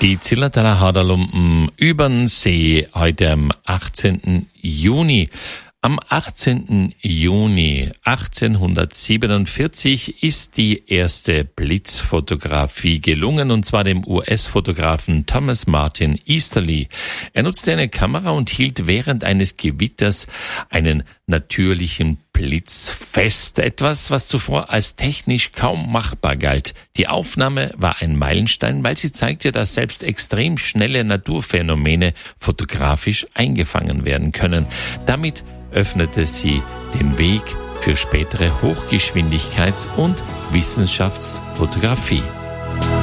Die Zillertaler Haderlumpen übern See heute am 18. Juni. Am 18. Juni 1847 ist die erste Blitzfotografie gelungen, und zwar dem US-Fotografen Thomas Martin Easterly. Er nutzte eine Kamera und hielt während eines Gewitters einen natürlichen Blitz fest. Etwas, was zuvor als technisch kaum machbar galt. Die Aufnahme war ein Meilenstein, weil sie zeigte, dass selbst extrem schnelle Naturphänomene fotografisch eingefangen werden können. Damit öffnete sie den Weg für spätere Hochgeschwindigkeits- und Wissenschaftsfotografie.